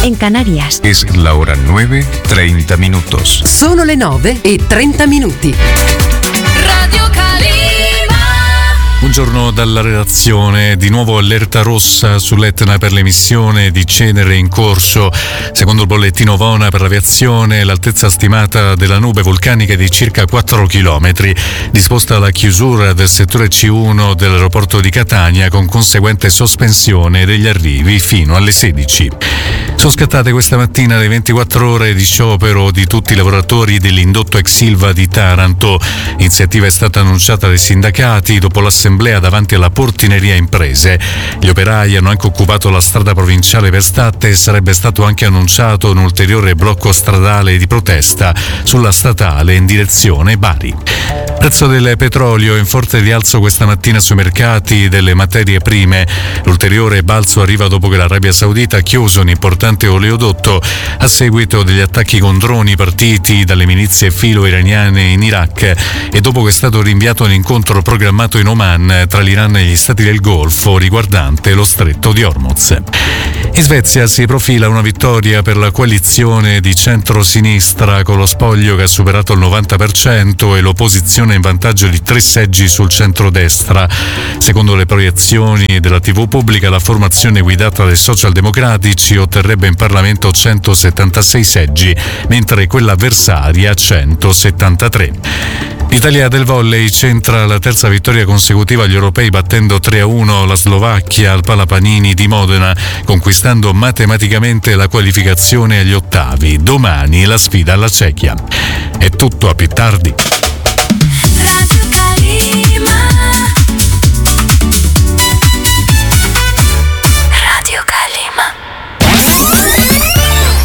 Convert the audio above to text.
en Canarias. Es la hora 9:30 minutos. Sono le 9:30. Radio Calima. Buongiorno dalla redazione. Di nuovo allerta rossa sull'Etna per l'emissione di cenere in corso. Secondo il bollettino VONA per l'aviazione, l'altezza stimata della nube vulcanica è di circa 4 chilometri. Disposta la chiusura del settore C1 dell'aeroporto di Catania con conseguente sospensione degli arrivi fino alle 16. Sono scattate questa mattina le 24 ore di sciopero di tutti i lavoratori dell'indotto ex Ilva di Taranto. L'iniziativa è stata annunciata dai sindacati dopo l'assemblea davanti alla Portineria Imprese. Gli operai hanno anche occupato la strada provinciale per Statte e sarebbe stato anche annunciato un ulteriore blocco stradale di protesta sulla statale in direzione Bari. Prezzo del petrolio in forte rialzo questa mattina sui mercati delle materie prime. L'ulteriore balzo arriva dopo che l'Arabia Saudita ha chiuso un importante oleodotto a seguito degli attacchi con droni partiti dalle milizie filo-iraniane in Iraq e dopo che è stato rinviato un incontro programmato in Oman tra l'Iran e gli stati del Golfo riguardante lo stretto di Hormuz. In Svezia si profila una vittoria per la coalizione di centro-sinistra con lo spoglio che ha superato il 90% e l'opposizione in vantaggio di 3 seggi sul centrodestra. Secondo le proiezioni della TV pubblica, la formazione guidata dai socialdemocratici otterrebbe in Parlamento 176 seggi, mentre quella avversaria 173. L'Italia del volley centra la terza vittoria consecutiva agli europei battendo 3-1 la Slovacchia al Palapanini di Modena, conquistando matematicamente la qualificazione agli ottavi. Domani la sfida alla Cechia. È tutto, a più tardi.